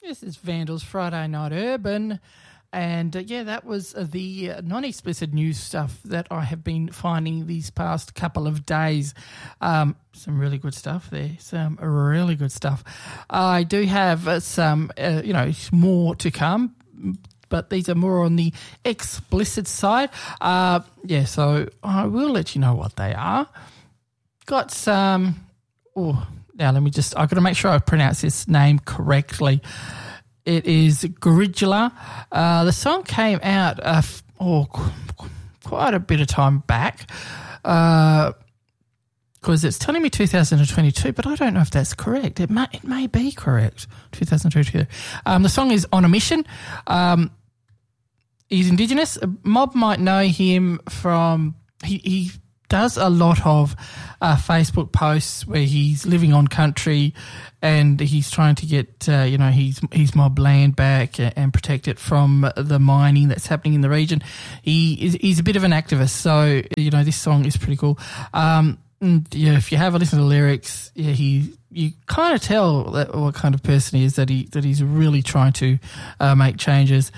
This is Vandals Friday Night Urban. And, that was the non-explicit news stuff that I have been finding these past couple of days. Some really good stuff there, some really good stuff. I do have some, more to come, but these are more on the explicit side. So I will let you know what they are. Got some... now let me just... I've got to make sure I pronounce this name correctly. It is Gorilla. The song came out quite a bit of time back because it's telling me 2022, but I don't know if that's correct. It may be correct, 2022. The song is On a Mission. He's Indigenous. Mob might know him from... He does a lot of Facebook posts where he's living on country and he's trying to get, his mob land back and protect it from the mining that's happening in the region. He's a bit of an activist, so, this song is pretty cool. If you have a listen to the lyrics, you kind of tell what kind of person he is, that he's really trying to make changes.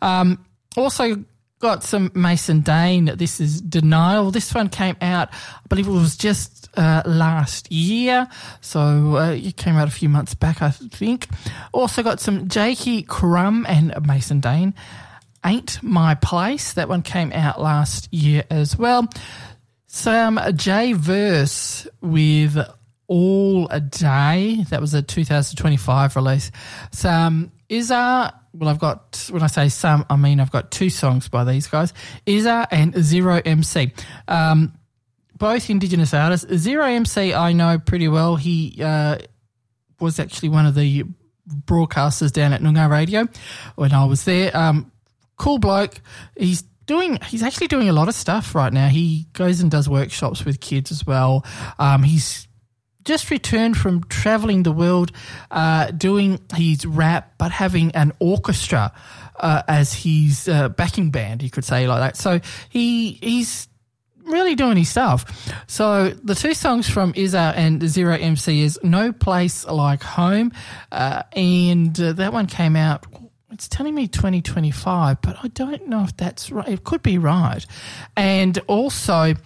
Also got some Mason Dane. This is Denial. This one came out, I believe it was just last year, so it came out a few months back, I think. Also got some Jakey Crumb and Mason Dane. Ain't My Place. That one came out last year as well. Some J-Verse with All a Day. That was a 2025 release. Some Izza. Well, I've got two songs by these guys, Izza and Zero MC. Both Indigenous artists. Zero MC I know pretty well. He was actually one of the broadcasters down at Noongar Radio when I was there. Cool bloke. He's actually doing a lot of stuff right now. He goes and does workshops with kids as well. He's just returned from travelling the world, doing his rap, but having an orchestra as his backing band, you could say, like that. So he's really doing his stuff. So the two songs from Izza and Zero MC is No Place Like Home, and that one came out, it's telling me 2025, but I don't know if that's right. It could be right. And also...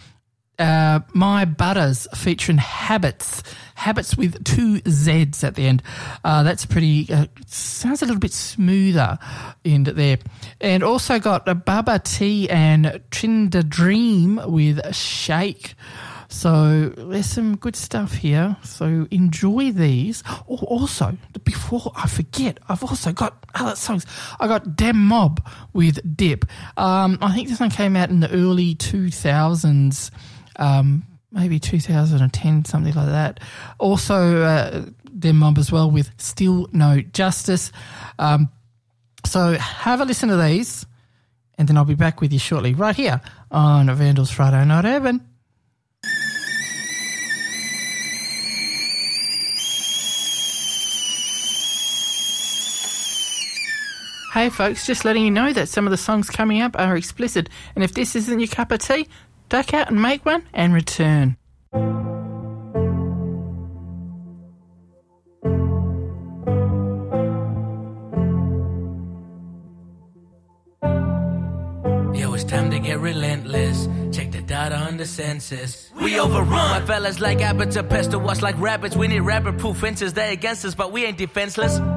My Butters featuring Habits with two Z's at the end. That's pretty, sounds a little bit smoother in there. And also got Baba T and Trinda Dream with Shake. So there's some good stuff here. So enjoy these. Oh, also, before I forget, I've also got other songs. I got Dem Mob with Dip. I think this one came out in the early 2000s. Maybe 2010, something like that. Also, Dem Mob as well with Still No Justice. So have a listen to these, and then I'll be back with you shortly, right here on Vandals Friday Night Urban. Hey folks, just letting you know that some of the songs coming up are explicit, and if this isn't your cup of tea, duck out and make one and return. Yo, it's time to get relentless. Check the data on the census. We overrun. My fellas like Abbott to pest to us like rabbits. We need rapid proof fences. They against us, but we ain't defenseless.